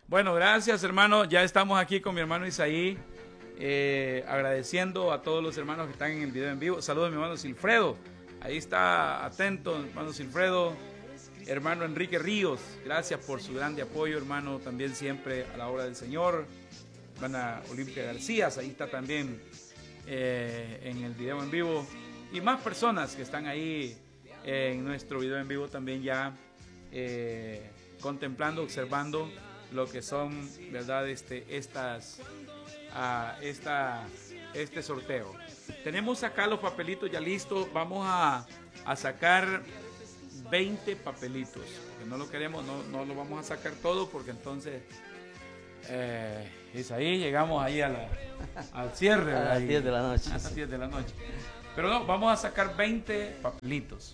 Bueno, gracias, hermano. Ya estamos aquí con mi hermano Isaí, agradeciendo a todos los hermanos que están en el video en vivo. Saludos a mi hermano Silfredo. Ahí está atento, hermano Silfredo. Hermano Enrique Ríos, gracias por su grande apoyo, hermano, también siempre a la obra del Señor. Hermana Olimpia García, ahí está también en el video en vivo. Y más personas que están ahí en nuestro video en vivo también ya contemplando, observando lo que son, ¿verdad? Este sorteo. Tenemos acá los papelitos ya listos. Vamos a sacar 20 papelitos, que no lo queremos, no lo vamos a sacar todo porque entonces es ahí, llegamos ahí al cierre a las 10 de la noche. A las 10 de la noche. Pero no, vamos a sacar 20 papelitos.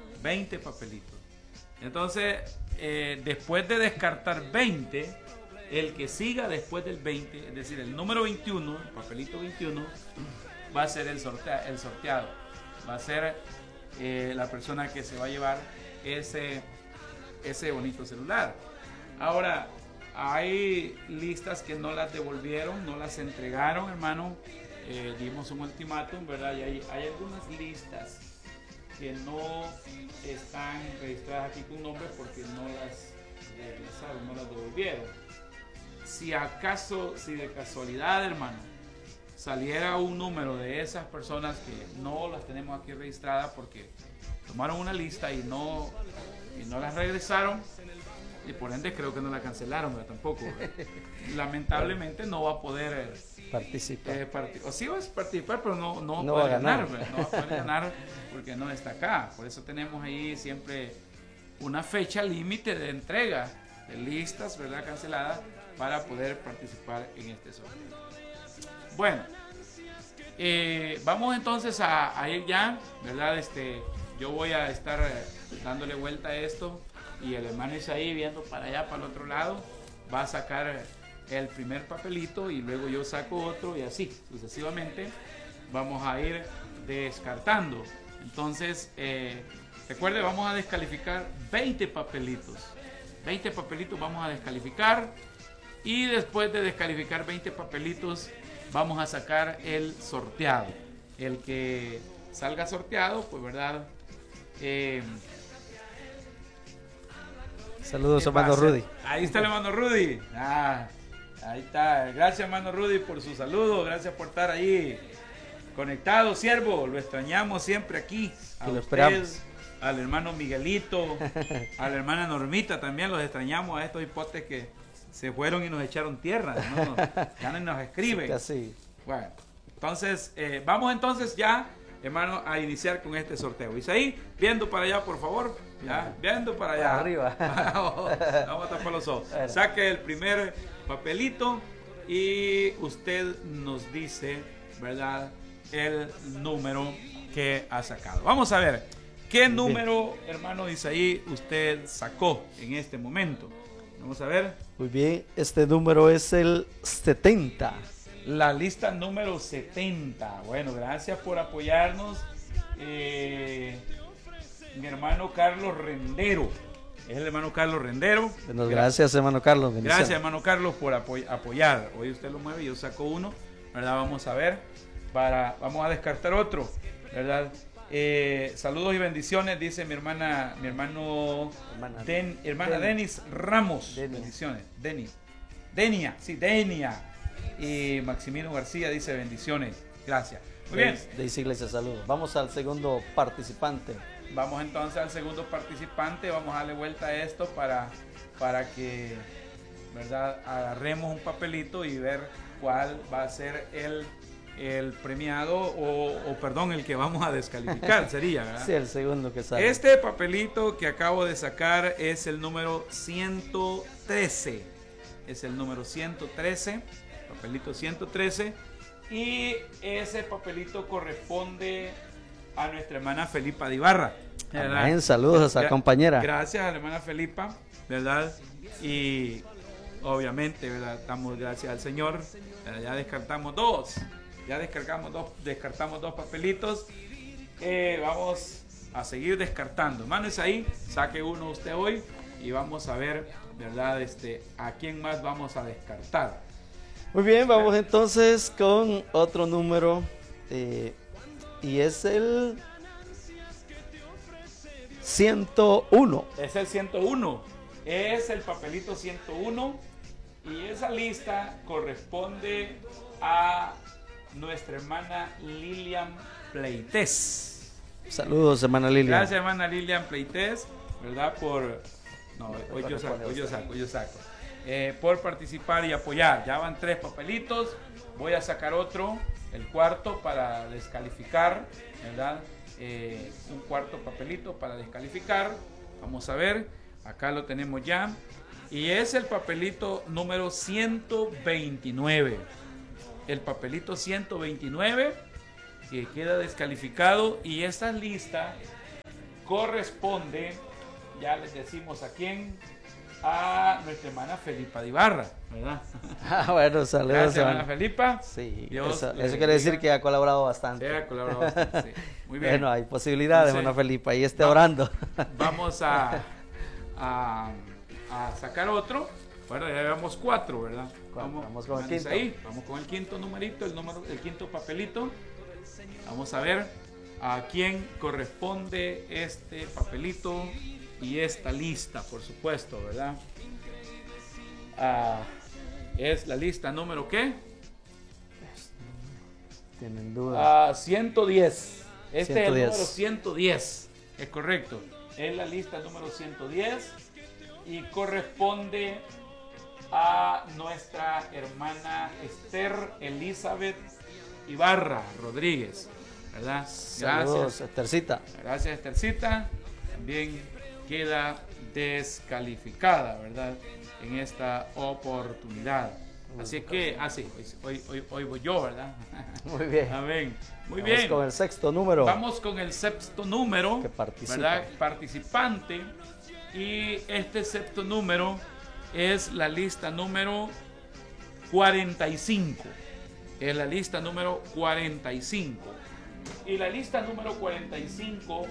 Entonces, después de descartar 20, el que siga después del 20, es decir, el número 21, el papelito 21, va a ser el sorteado. Va a ser la persona que se va a llevar ese bonito celular. Ahora, hay listas que no las devolvieron, no las entregaron, hermano. Dimos un ultimátum, ¿verdad? Y hay algunas listas que no están registradas aquí con nombre porque no las regresaron, no las devolvieron. Si de casualidad, hermano, saliera un número de esas personas que no las tenemos aquí registradas porque tomaron una lista y no las regresaron, y por ende creo que no la cancelaron, pero tampoco. Lamentablemente no va a poder participar. O sí va a participar, pero no va va a a ganar. ganar. No va a poder ganar porque no está acá. Por eso tenemos ahí siempre una fecha límite de entrega de listas, ¿verdad? Canceladas para poder participar en este sorteo. Bueno, vamos entonces a ir ya, ¿verdad? Yo voy a estar dándole vuelta a esto y el hermano Isaí viendo para allá, para el otro lado, va a sacar el primer papelito y luego yo saco otro y así sucesivamente vamos a ir descartando. Entonces, recuerde, vamos a descalificar 20 papelitos. 20 papelitos vamos a descalificar y después de descalificar 20 papelitos vamos a sacar el sorteado. El que salga sorteado, pues, ¿verdad? Saludos, hermano Rudy. Ahí está el hermano Rudy. Ahí está. Gracias, hermano Rudy, por su saludo. Gracias por estar ahí conectado, siervo. Lo extrañamos siempre aquí. A lo usted, esperamos. al hermano Miguelito, a la hermana Normita también los extrañamos, a estos hipotes que se fueron y nos echaron tierra, ¿no? Ya no nos escriben. Sí, casi. Bueno, entonces, vamos entonces ya, hermano, a iniciar con este sorteo. Isaí, viendo para allá, por favor. Ya, viendo para allá. Arriba. Vamos a tapar los ojos. Saque el primer papelito y usted nos dice, ¿verdad?, el número que ha sacado. Vamos a ver, ¿qué número, hermano Isaí, usted sacó en este momento? Vamos a ver. Muy bien, este número es el 70. La lista número 70. Bueno, gracias por apoyarnos. Mi hermano Carlos Rendero. Es el hermano Carlos Rendero. Bueno, gracias, hermano Carlos. Bendiciones. Gracias, hermano Carlos, por apoyar. Hoy usted lo mueve, yo saco uno, ¿verdad? Vamos a ver. Vamos a descartar otro, ¿verdad? Saludos y bendiciones, dice mi hermana Denis Ramos. Bendiciones. Denia. Y Maximino García dice bendiciones. Gracias. Muy bien. De Iglesia, saludos. Vamos al segundo participante. Vamos entonces al segundo participante. Vamos a darle vuelta a esto para que, ¿verdad?, agarremos un papelito y ver cuál va a ser el premiado o perdón, el que vamos a descalificar sería, ¿verdad? Sí, el segundo que sale. Este papelito que acabo de sacar es el número 113. Es el número 113, papelito 113. Y ese papelito corresponde a nuestra hermana Felipa de Ibarra. Amén, saludos a esa compañera. Gracias a la hermana Felipa, ¿verdad? Y obviamente, ¿verdad?, damos gracias al Señor. Ya descartamos dos. Descartamos dos papelitos. Vamos a seguir descartando. Hermano Isaí, saque uno usted hoy y vamos a ver ¿verdad? ¿A quién más vamos a descartar? Muy bien, vamos entonces con otro número. Y es el 101. Es el 101. Es el papelito 101. Y esa lista corresponde a nuestra hermana Lilian Pleites. Saludos, hermana Lilian. Gracias, hermana Lilian Pleites, ¿verdad? Hoy yo saco. Por participar y apoyar. Ya van 3 papelitos. Voy a sacar otro, el cuarto, para descalificar, ¿verdad? Un cuarto papelito para descalificar. Vamos a ver. Acá lo tenemos ya. Y es el papelito número 129. El papelito 129 que queda descalificado. Y esta lista corresponde, ya les decimos a quién, a nuestra hermana Felipa de Ibarra, ¿verdad? Bueno, saludos. Gracias, hermana Felipa. Sí, Dios eso le quiere decir bendiga. que ha colaborado bastante. Sí, ha colaborado bastante, sí. Muy bien. Bueno, hay posibilidades, Entonces, hermana Felipa, y esté orando. Vamos a sacar otro. Bueno, ya llevamos 4, ¿verdad? Vamos con el quinto. Ahí. Vamos con el quinto numerito, el quinto papelito. Vamos a ver a quién corresponde este papelito y esta lista, por supuesto, ¿verdad? Es la lista número ¿qué? Tienen duda. 110. Este 110. es el número 110. Es correcto. Es la lista número 110 y corresponde a nuestra hermana Esther Elizabeth Ibarra Rodríguez, ¿verdad? Saludos, Gracias. Estercita. Gracias, Estercita. También queda descalificada, ¿verdad? En esta oportunidad. Así que, hoy voy yo, ¿verdad? Muy bien. Amén. Muy Vamos bien. con el sexto número. Vamos con el sexto número, Que participa. ¿verdad? Participante. Y este sexto número es la lista número 45. Es la lista número 45. Y la lista número 45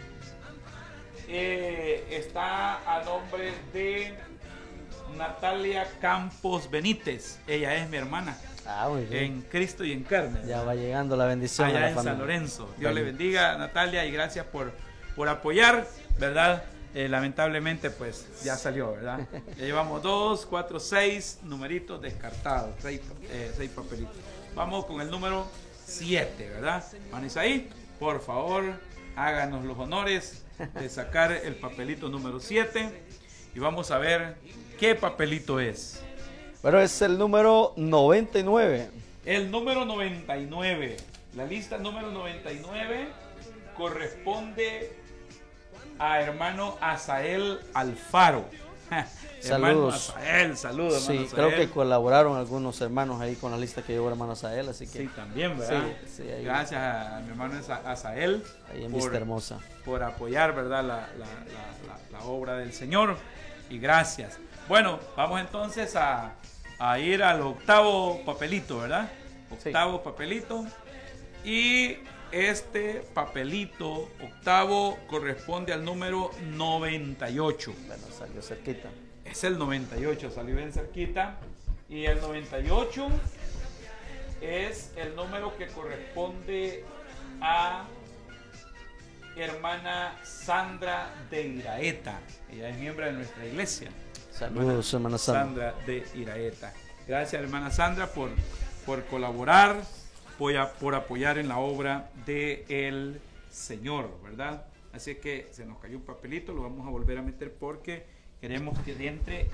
está a nombre de Natalia Campos Benítez. Ella es mi hermana Muy bien. en Cristo y en carne. Ya va llegando la bendición a Allá la en familia. San Lorenzo. Dios le bendiga, Natalia, y gracias por apoyar, ¿verdad? Lamentablemente, pues ya salió, ¿verdad? Ya llevamos 2, 4, 6 numeritos descartados, 6 papelitos. Vamos con el número 7, ¿verdad? Manisaí, por favor, háganos los honores de sacar el papelito número 7 y vamos a ver qué papelito es. Bueno, es el número 99. El número 99, la lista número 99 corresponde a hermano Asael Alfaro. Hermano Saludos. Asael, saludos, Sí, hermano creo Asael. que colaboraron algunos hermanos ahí con la lista que llevó hermano Asael, así que Sí, también, ¿verdad? Sí, ahí. Gracias a mi hermano Asael ahí en Vista Hermosa. por apoyar, ¿verdad? La obra del Señor. Y gracias. Bueno, vamos entonces a ir al octavo papelito, ¿verdad? Octavo papelito. Y este papelito octavo corresponde al número 98. Bueno, salió cerquita. Es el 98, salió bien cerquita. Y el 98 es el número que corresponde a hermana Sandra de Iraeta. Ella es miembro de nuestra iglesia. Saludos, hermana Sandra. Sandra de Iraeta. Gracias, hermana Sandra, por colaborar, por apoyar en la obra del Señor, ¿verdad? Así que se nos cayó un papelito, lo vamos a volver a meter porque queremos que entre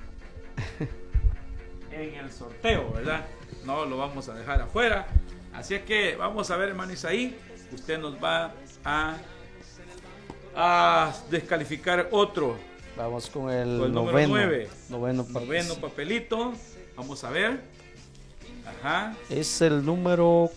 en el sorteo, ¿verdad? No lo vamos a dejar afuera. Así es que vamos a ver, hermano Isaí, usted nos va a descalificar otro. Vamos con el Número noveno. 9. Noveno Papelito. Vamos a ver. Ajá. Es el número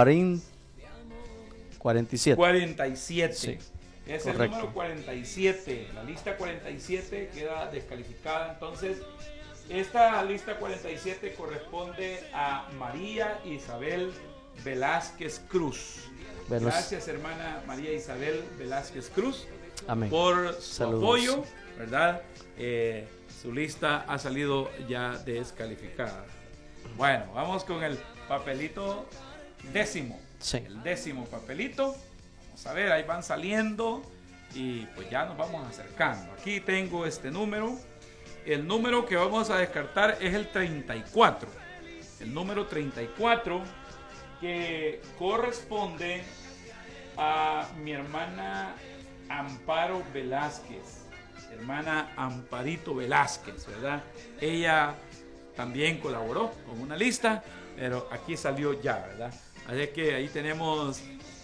47. 47. Sí, Es correcto. el número 47. La lista 47 queda descalificada. Entonces, esta lista 47 corresponde a María Isabel Velázquez Cruz. Gracias, hermana María Isabel Velázquez Cruz. Amén. Por su Saludos. apoyo, ¿verdad? Su lista ha salido ya descalificada. Bueno, vamos con el papelito décimo. Sí. El décimo papelito. Vamos a ver, ahí van saliendo y pues ya nos vamos acercando. Aquí tengo este número. El número que vamos a descartar es el 34. El número 34 que corresponde a mi hermana Amparo Velázquez. Hermana Amparito Velázquez, ¿verdad? Ella también colaboró con una lista, pero aquí salió ya, ¿verdad? Así que ahí tenemos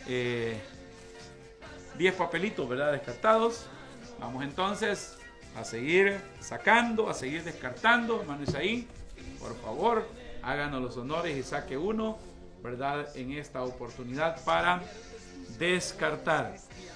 10 papelitos, ¿verdad? Descartados. Vamos entonces a seguir sacando, a seguir descartando. Hermanos ahí, por favor, háganos los honores y saque uno, ¿verdad? En esta oportunidad para descartar.